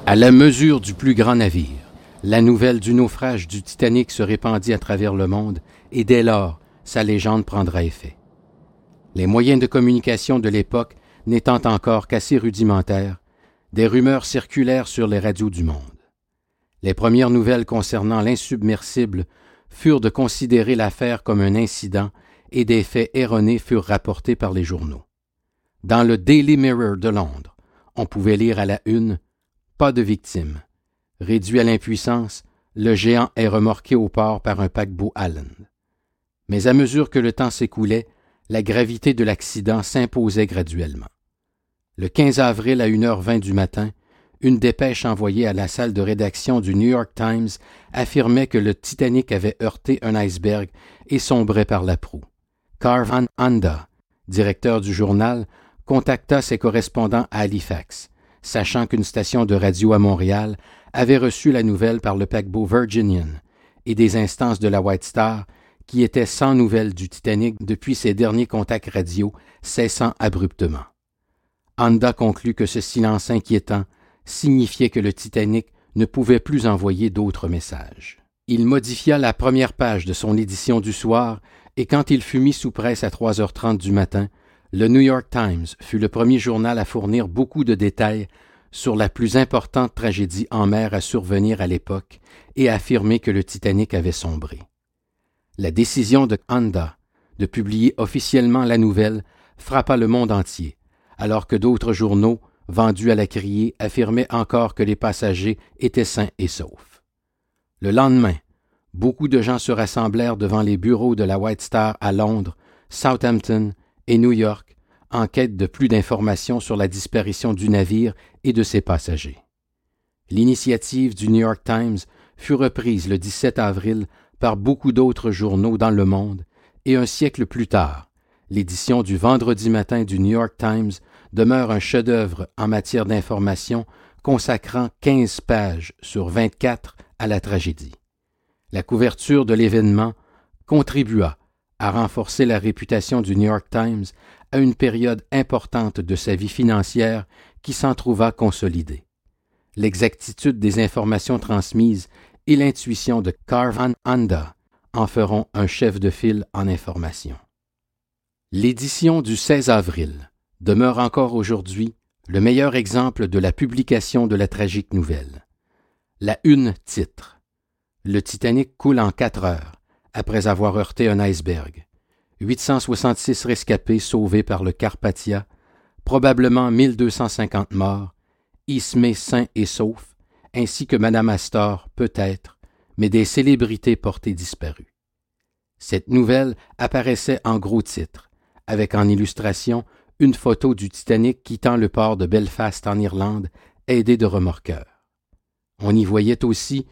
À la mesure du plus grand navire, la nouvelle du naufrage du Titanic se répandit à travers le monde et dès lors, sa légende prendra effet. Les moyens de communication de l'époque n'étant encore qu'assez rudimentaires, des rumeurs circulèrent sur les radios du monde. Les premières nouvelles concernant l'insubmersible furent de considérer l'affaire comme un incident et des faits erronés furent rapportés par les journaux. Dans le Daily Mirror de Londres, on pouvait lire à la une « Pas de victimes. Réduit à l'impuissance, le géant est remorqué au port par un paquebot Allen. » Mais à mesure que le temps s'écoulait, la gravité de l'accident s'imposait graduellement. Le 15 avril à 1h20 du matin, une dépêche envoyée à la salle de rédaction du New York Times affirmait que le Titanic avait heurté un iceberg et sombrait par la proue. Carl Van Anda, directeur du journal, contacta ses correspondants à Halifax, sachant qu'une station de radio à Montréal avait reçu la nouvelle par le paquebot Virginian et des instances de la White Star qui étaient sans nouvelles du Titanic depuis ses derniers contacts radio cessant abruptement. Anda conclut que ce silence inquiétant signifiait que le Titanic ne pouvait plus envoyer d'autres messages. Il modifia la première page de son édition du soir et quand il fut mis sous presse à 3h30 du matin, le New York Times fut le premier journal à fournir beaucoup de détails sur la plus importante tragédie en mer à survenir à l'époque et à affirmer que le Titanic avait sombré. La décision de Anda de publier officiellement la nouvelle frappa le monde entier, alors que d'autres journaux, vendus à la criée, affirmaient encore que les passagers étaient sains et saufs. Le lendemain, beaucoup de gens se rassemblèrent devant les bureaux de la White Star à Londres, Southampton et New York, en quête de plus d'informations sur la disparition du navire et de ses passagers. L'initiative du New York Times fut reprise le 17 avril par beaucoup d'autres journaux dans le monde, et un siècle plus tard, l'édition du vendredi matin du New York Times demeure un chef-d'œuvre en matière d'information consacrant 15 pages sur 24 à la tragédie. La couverture de l'événement contribua à renforcer la réputation du New York Times à une période importante de sa vie financière qui s'en trouva consolidée. L'exactitude des informations transmises et l'intuition de Carl Van Anda en feront un chef de file en information. L'édition du 16 avril demeure encore aujourd'hui le meilleur exemple de la publication de la tragique nouvelle. La une titre « Le Titanic coule en 4 heures après avoir heurté un iceberg. 866 rescapés sauvés par le Carpathia, probablement 1250 morts, Ismay sain et sauf, ainsi que Madame Astor, peut-être, mais des célébrités portées disparues. » Cette nouvelle apparaissait en gros titre, avec en illustration une photo du Titanic quittant le port de Belfast en Irlande, aidé de remorqueurs. On y voyait aussi